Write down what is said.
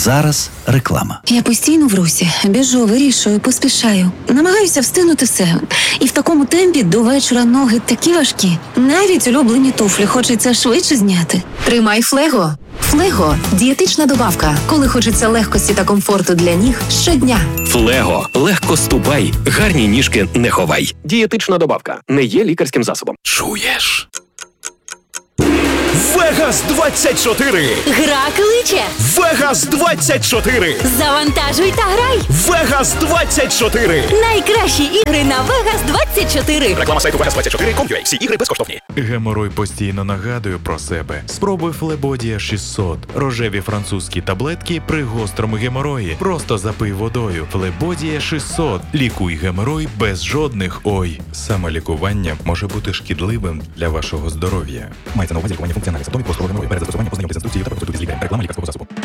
зараз реклама. Я постійно в русі. Біжу, вирішую, поспішаю. Намагаюся встигнути все. І в такому темпі до вечора ноги такі важкі. Навіть улюблені туфлі хочеться швидше зняти. Тримай Флего. Флего – дієтична добавка, коли хочеться легкості та комфорту для ніг щодня. Флего. Легко ступай, гарні ніжки не ховай. Дієтична добавка. Не є лікарським засобом. Чуєш? Вегас 24! Гра кличе! Вегас 24! Завантажуй та грай! Вегас 24! Найкращі ігри на Vegas 24! Реклама сайту Vegas24.com.ua. Всі ігри безкоштовні. Геморой постійно нагадує про себе. Спробуй Флебодія 600. Рожеві французькі таблетки при гострому геморої. Просто запий водою. Флебодія 600. Лікуй геморой без жодних ой. Самолікування може бути шкідливим для вашого здоров'я. Мається на увазі лікування функціональних симптомів гострого геморою. Перед застосуванням ознайомтесь з інструкцією та проконсультуйтесь з лікарем. Реклама лікарського засобу.